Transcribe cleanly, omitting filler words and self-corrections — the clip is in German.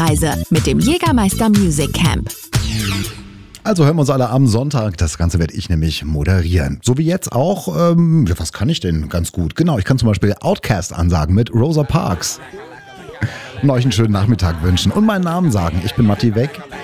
Musikreise mit dem Jägermeister Music Camp. Also hören wir uns alle am Sonntag. Das Ganze werde ich nämlich moderieren. So wie jetzt auch, was kann ich denn ganz gut? Genau, ich kann zum Beispiel Outkast ansagen mit Rosa Parks. Und euch einen schönen Nachmittag wünschen und meinen Namen sagen. Ich bin Matti Weck.